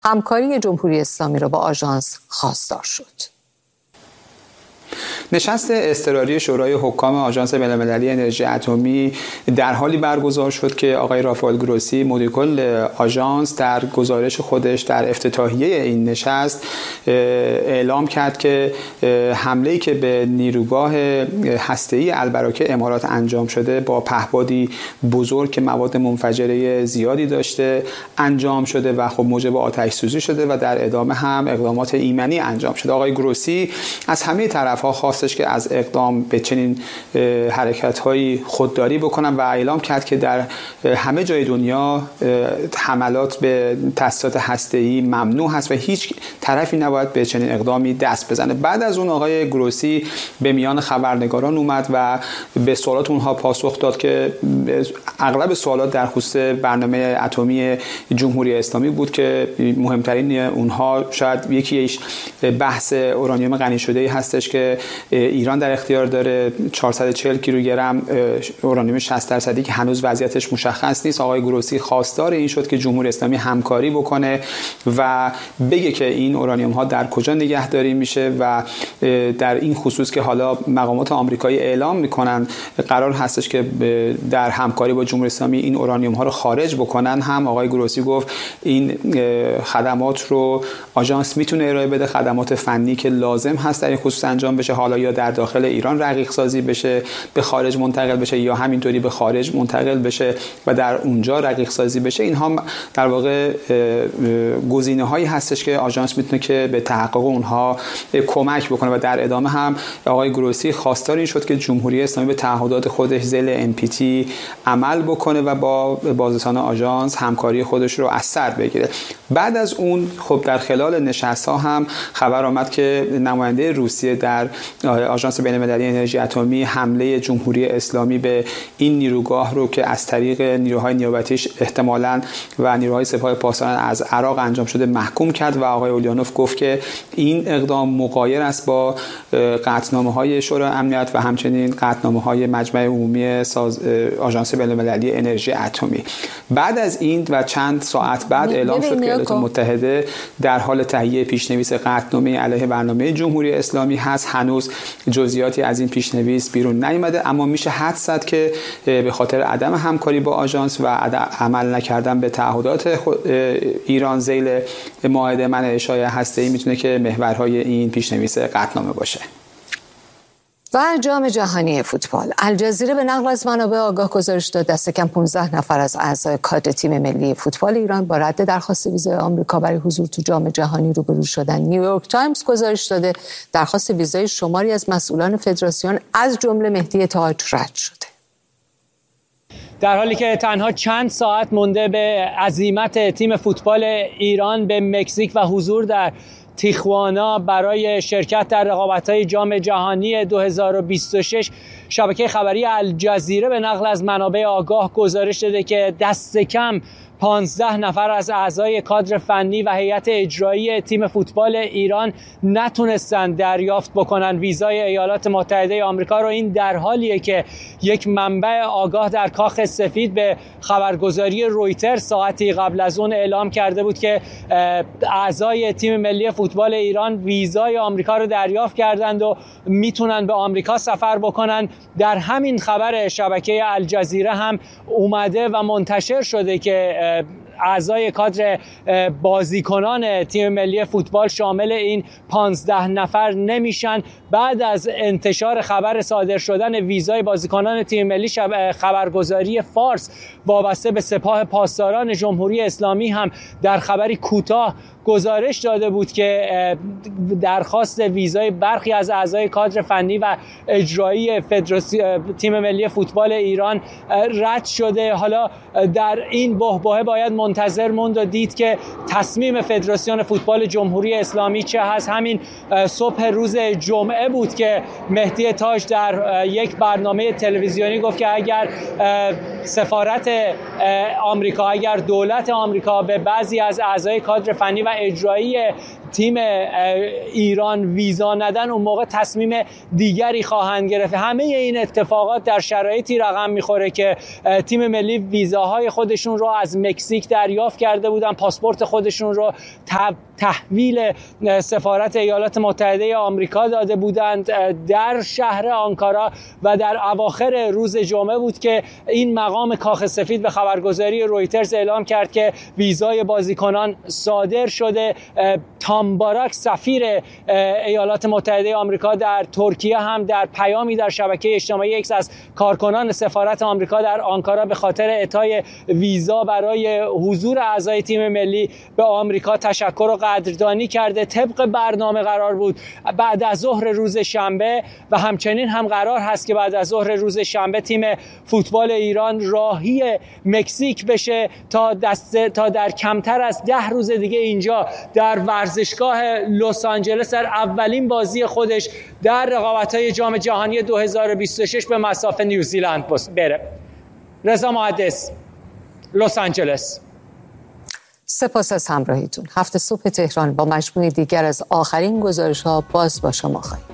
همکاری جمهوری اسلامی را با آژانس خواستار شد. نشست اضطراری شورای حکام آژانس بین‌المللی انرژی اتمی در حالی برگزار شد که آقای رافائل گروسی مدیر کل آژانس در گزارش خودش در افتتاحیه این نشست اعلام کرد که حمله‌ای که به نیروگاه هسته‌ای البراکه امارات انجام شده با پهپادی بزرگ که مواد منفجره زیادی داشته انجام شده و خب موجب آتش سوزی شده و در ادامه هم اقدامات ایمنی انجام شده. آقای گروسی از همه طرف‌ها خواستش که از اقدام به چنین حرکت‌هایی خودداری بکنن و اعلام کرد که در همه جای دنیا حملات به تأسیسات هسته‌ای ممنوع هست و هیچ طرفی نباید به چنین اقدامی دست بزنه. بعد از اون آقای گروسی به میان خبرنگاران اومد و به سوالات اونها پاسخ داد که اغلب سوالات در خصوص برنامه اتمی جمهوری اسلامی بود که مهمترین اونها شاید یکیش بحث اورانیوم غنی شده‌ای هستش که ایران در اختیار داره، 440 کیلوگرم اورانیوم 60% که هنوز وضعیتش مشخص نیست. آقای گروسی خواستار این شد که جمهوری اسلامی همکاری بکنه و بگه که این اورانیوم ها در کجا نگهداری میشه و در این خصوص که حالا مقامات آمریکایی اعلام میکنن قرار هستش که در همکاری با جمهوری اسلامی این اورانیوم ها رو خارج بکنن، هم آقای گروسی گفت این خدمات رو آژانس میتونه ارائه بده، خدمات فنی که لازم هست در این خصوص انجام بشه، حالا یا در داخل ایران رقیق سازی بشه به خارج منتقل بشه یا همینطوری به خارج منتقل بشه و در اونجا رقیق سازی بشه. اینها در واقع گزینه‌هایی هستش که آژانس میتونه که به تحقق اونها کمک بکنه و در ادامه هم آقای گروسی خواستار این شد که جمهوری اسلامی به تعهدات خودش ذیل NPT عمل بکنه و با بازرسان آژانس همکاری خودش رو از سر بگیره. بعد از اون خب در خلال نشست‌ها هم خبر آمد که نماینده روسیه در آژانس بین‌المللی انرژی اتمی حمله جمهوری اسلامی به این نیروگاه رو که از طریق نیروهای نیابتیش احتمالاً و نیروهای سپاه پاسداران از عراق انجام شده محکوم کرد و آقای اولیانوف گفت که این اقدام مغایر است با قطعنامه‌های شورای امنیت و همچنین قطعنامه‌های مجمع عمومی آژانس بین‌المللی انرژی اتمی. بعد از این و چند ساعت بعد اعلام شد که ایالات متحده در حال تهیه پیشنویس قطعنامه علیه برنامه جمهوری اسلامی هست. هنوز جزئیاتی از این پیشنویس بیرون نیامده، اما میشه حدس زد که به خاطر عدم همکاری با آژانس و عمل نکردن به تعهدات ایران ذیل معاهده منع اشاعه هسته‌ای میتونه که محورهای این پیشنویس قطعنامه باشه. و جام جهانی فوتبال، الجزیره به نقل از منابع آگاه گزارش داد دست کم 15 نفر از اعضای کادر تیم ملی فوتبال ایران با رد درخواست ویزای آمریکا برای حضور تو جام جهانی روبرو شدن. نیویورک تایمز گزارش داده درخواست ویزای شماری از مسئولان فدراسیون از جمله مهدی تاج رد شده. در حالی که تنها چند ساعت مونده به عزیمت تیم فوتبال ایران به مکزیک و حضور در تیخوانا برای شرکت در رقابت‌های جام جهانی 2026، شبکه خبری الجزیره به نقل از منابع آگاه گزارش داده که دست کم 15 نفر از اعضای کادر فنی و هیئت اجرایی تیم فوتبال ایران نتونستن دریافت بکنن ویزای ایالات متحده آمریکا رو. این در حالیه که یک منبع آگاه در کاخ سفید به خبرگزاری رویتر ساعتی قبل از اون اعلام کرده بود که اعضای تیم ملی فوتبال ایران ویزای آمریکا رو دریافت کردند و میتونن به آمریکا سفر بکنن. در همین خبر شبکه الجزیره هم اومده و منتشر شده که اعضای کادر بازیکنان تیم ملی فوتبال شامل این 15 نفر نمیشن. بعد از انتشار خبر صادر شدن ویزای بازیکنان تیم ملی، خبرگزاری فارس وابسته به سپاه پاسداران جمهوری اسلامی هم در خبری کوتاه گزارش داده بود که درخواست ویزای برخی از اعضای کادر فنی و اجرایی تیم ملی فوتبال ایران رد شده. حالا در این بحبوحه باید منتظر موند و دید که تصمیم فدراسیون فوتبال جمهوری اسلامی چه هست. همین صبح روز جمعه بود که مهدی تاج در یک برنامه تلویزیونی گفت که اگر سفارت آمریکا، اگر دولت آمریکا به بعضی از اعضای کادر فنی و اجرایی تیم ایران ویزا ندن، اون موقع تصمیم دیگری خواهند گرفت. همه این اتفاقات در شرایطی رقم میخوره که تیم ملی ویزاهای خودشون رو از مکزیک دریافت کرده بودن، پاسپورت خودشون رو تحویل سفارت ایالات متحده آمریکا داده بودند در شهر آنکارا و در اواخر روز جمعه بود که این مقام کاخ سفید به خبرگزاری رویترز اعلام کرد که ویزای بازیکنان صادر شده. تام باراک سفیر ایالات متحده آمریکا در ترکیه هم در پیامی در شبکه اجتماعی ایکس از کارکنان سفارت آمریکا در آنکارا به خاطر اعطای ویزا برای حضور اعضای تیم ملی به آمریکا تشکر و قدردانی کرده. طبق برنامه قرار بود بعد از ظهر روز شنبه و همچنین هم قرار هست که بعد از ظهر روز شنبه تیم فوتبال ایران راهی مکزیک بشه تا در کمتر از 10 روز دیگه اینجا در ورزشگاه لس آنجلس در اولین بازی خودش در رقابت‌های جام جهانی 2026 به مصاف نیوزیلند بره. رضا محدث، لس آنجلس. سپاس از همراهیتون. هفته صبح تهران با مجموعه دیگر از آخرین گزارش‌ها باز با شما خواهیم.